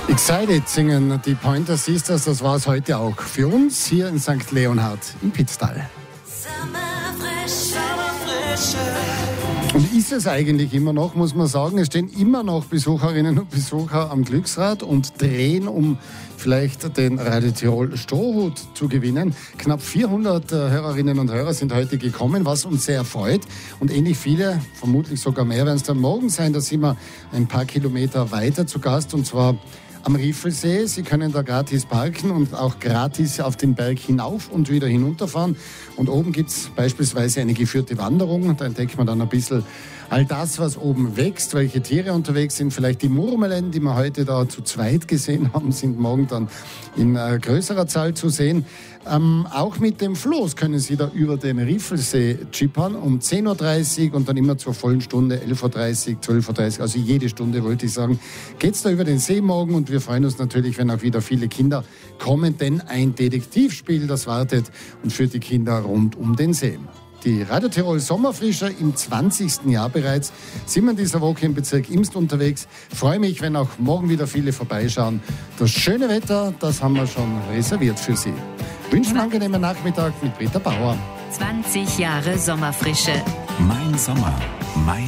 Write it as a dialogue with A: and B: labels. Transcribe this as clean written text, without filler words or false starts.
A: Excited singen die Pointer Sisters, das war es heute auch für uns hier in St. Leonhard im Pitztal. Und ist es eigentlich immer noch, muss man sagen, es stehen immer noch Besucherinnen und Besucher am Glücksrad und drehen, um vielleicht den Radio Tirol Strohhut zu gewinnen. Knapp 400 Hörerinnen und Hörer sind heute gekommen, was uns sehr freut. Und ähnlich viele, vermutlich sogar mehr, werden es dann morgen sein. Da sind wir ein paar Kilometer weiter zu Gast, und zwar am Riffelsee. Sie können da gratis parken und auch gratis auf den Berg hinauf und wieder hinunterfahren. Und oben gibt es beispielsweise eine geführte Wanderung. Da entdeckt man dann ein bisschen all das, was oben wächst, welche Tiere unterwegs sind. Vielleicht die Murmelen, die wir heute da zu zweit gesehen haben, sind morgen dann in größerer Zahl zu sehen. Auch mit dem Floß können Sie da über den Riffelsee chippern um 10.30 Uhr und dann immer zur vollen Stunde, 11.30 Uhr, 12.30 Uhr, also jede Stunde, wollte ich sagen, geht's da über den See morgen. Und wir freuen uns natürlich, wenn auch wieder viele Kinder kommen, denn ein Detektivspiel, das wartet und für die Kinder rund um den See. Die Radio Tirol Sommerfrischer im 20. Jahr bereits. Sind wir in dieser Woche im Bezirk Imst unterwegs. Freue mich, wenn auch morgen wieder viele vorbeischauen. Das schöne Wetter, das haben wir schon reserviert für Sie. Wünschen einen angenehmen Nachmittag mit Britta Bauer.
B: 20 Jahre Sommerfrische.
C: Mein Sommer, mein